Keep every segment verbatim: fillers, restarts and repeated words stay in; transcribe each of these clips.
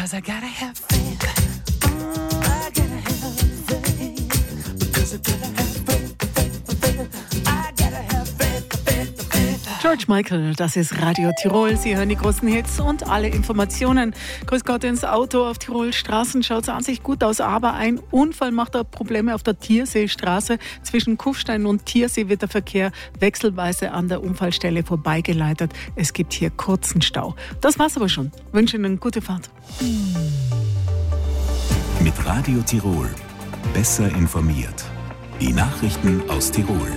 'cause I gotta have faith. Mm, I gotta have faith. Because I gotta have faith, faith, faith. I gotta have faith, faith, faith. George Michael, das ist Radio Tirol. Sie hören die großen Hits und alle Informationen. Grüß Gott ins Auto auf Tirol Straßen. Schaut es an sich gut aus, aber ein Unfall macht da Probleme auf der Tierseestraße. Zwischen Kufstein und Tiersee wird der Verkehr wechselweise an der Unfallstelle vorbeigeleitet. Es gibt hier kurzen Stau. Das war's aber schon. Ich wünsche Ihnen eine gute Fahrt. Mit Radio Tirol. Besser informiert. Die Nachrichten aus Tirol.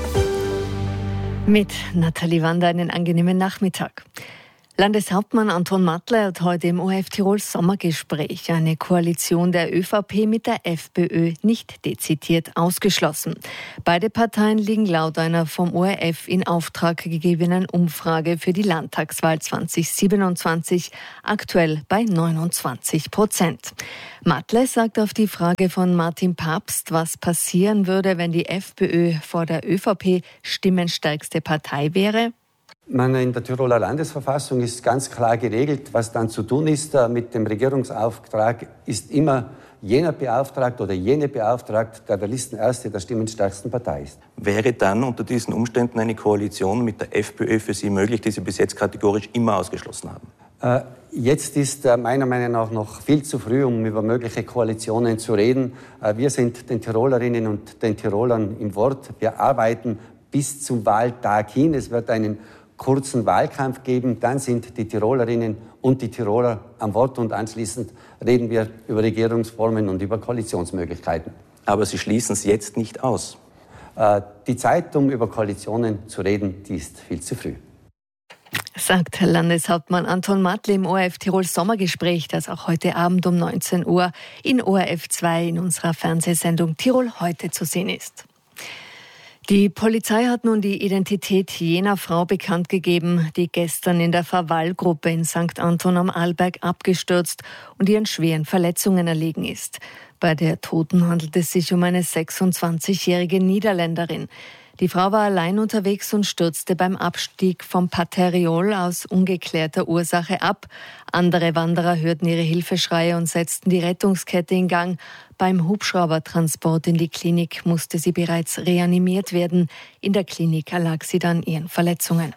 Mit Nathalie Wander einen angenehmen Nachmittag. Landeshauptmann Anton Mattler hat heute im O R F Tirol Sommergespräch eine Koalition der ÖVP mit der FPÖ nicht dezidiert ausgeschlossen. Beide Parteien liegen laut einer vom O R F in Auftrag gegebenen Umfrage für die Landtagswahl zwanzig siebenundzwanzig aktuell bei neunundzwanzig Prozent. Mattler sagt auf die Frage von Martin Papst, was passieren würde, wenn die FPÖ vor der ÖVP stimmenstärkste Partei wäre. In der Tiroler Landesverfassung ist ganz klar geregelt, was dann zu tun ist. Mit dem Regierungsauftrag ist immer jener beauftragt oder jene beauftragt, der der Listenerste der stimmenstärksten Partei ist. Wäre dann unter diesen Umständen eine Koalition mit der FPÖ für Sie möglich, die Sie bis jetzt kategorisch immer ausgeschlossen haben? Äh, jetzt ist äh, meiner Meinung nach noch viel zu früh, um über mögliche Koalitionen zu reden. Äh, wir sind den Tirolerinnen und den Tirolern im Wort. Wir arbeiten bis zum Wahltag hin. Es wird einen kurzen Wahlkampf geben, dann sind die Tirolerinnen und die Tiroler am Wort und anschließend reden wir über Regierungsformen und über Koalitionsmöglichkeiten. Aber Sie schließen es jetzt nicht aus. Äh, die Zeit, um über Koalitionen zu reden, die ist viel zu früh. Sagt Landeshauptmann Anton Mattler im O R F Tirol Sommergespräch, das auch heute Abend um neunzehn Uhr in O R F zwei in unserer Fernsehsendung Tirol heute zu sehen ist. Die Polizei hat nun die Identität jener Frau bekannt gegeben, die gestern in der Verwall-Gruppe in Sankt Anton am Arlberg abgestürzt und ihren schweren Verletzungen erlegen ist. Bei der Toten handelt es sich um eine sechsundzwanzigjährige Niederländerin. Die Frau war allein unterwegs und stürzte beim Abstieg vom Pateriol aus ungeklärter Ursache ab. Andere Wanderer hörten ihre Hilfeschreie und setzten die Rettungskette in Gang. Beim Hubschraubertransport in die Klinik musste sie bereits reanimiert werden. In der Klinik erlag sie dann ihren Verletzungen.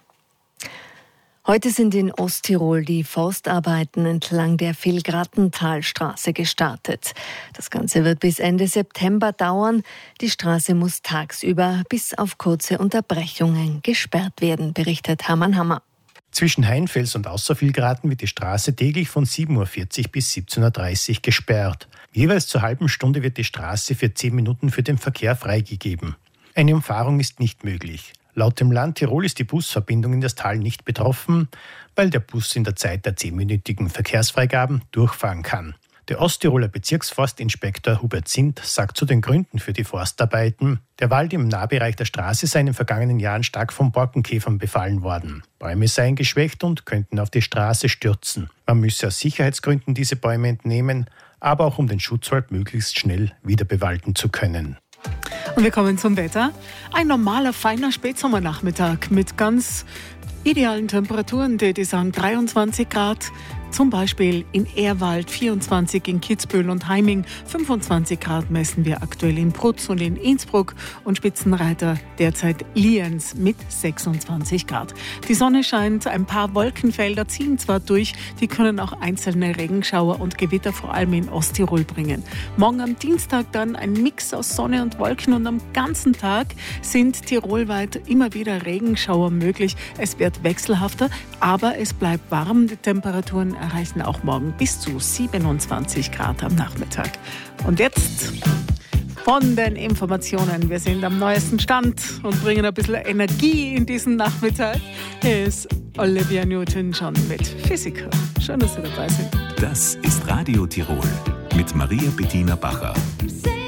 Heute sind in Osttirol die Forstarbeiten entlang der Vilgratentalstraße gestartet. Das Ganze wird bis Ende September dauern. Die Straße muss tagsüber bis auf kurze Unterbrechungen gesperrt werden, berichtet Hermann Hammer. Zwischen Heinfels und Außervilgraten wird die Straße täglich von sieben Uhr vierzig bis siebzehn Uhr dreißig gesperrt. Jeweils zur halben Stunde wird die Straße für zehn Minuten für den Verkehr freigegeben. Eine Umfahrung ist nicht möglich. Laut dem Land Tirol ist die Busverbindung in das Tal nicht betroffen, weil der Bus in der Zeit der zehnminütigen Verkehrsfreigaben durchfahren kann. Der Osttiroler Bezirksforstinspektor Hubert Zint sagt zu den Gründen für die Forstarbeiten: Der Wald im Nahbereich der Straße sei in den vergangenen Jahren stark von Borkenkäfern befallen worden. Bäume seien geschwächt und könnten auf die Straße stürzen. Man müsse aus Sicherheitsgründen diese Bäume entnehmen, aber auch um den Schutzwald möglichst schnell wieder bewalden zu können. Und wir kommen zum Wetter. Ein normaler, feiner Spätsommernachmittag mit ganz idealen Temperaturen, die, die sagen dreiundzwanzig Grad. Zum Beispiel in Ehrwald vierundzwanzig, in Kitzbühel und Heiming fünfundzwanzig Grad messen wir aktuell in Prutz und in Innsbruck und Spitzenreiter derzeit Lienz mit sechsundzwanzig Grad. Die Sonne scheint, ein paar Wolkenfelder ziehen zwar durch, die können auch einzelne Regenschauer und Gewitter vor allem in Osttirol bringen. Morgen am Dienstag dann ein Mix aus Sonne und Wolken und am ganzen Tag sind tirolweit immer wieder Regenschauer möglich. Es wird wechselhafter, aber es bleibt warm. Die Temperaturen erreichen auch morgen bis zu siebenundzwanzig Grad am Nachmittag. Und jetzt von den Informationen. Wir sind am neuesten Stand und bringen ein bisschen Energie in diesen Nachmittag. Hier ist Olivia Newton-John mit Physiker. Schön, dass Sie dabei sind. Das ist Radio Tirol mit Maria Bettina Bacher.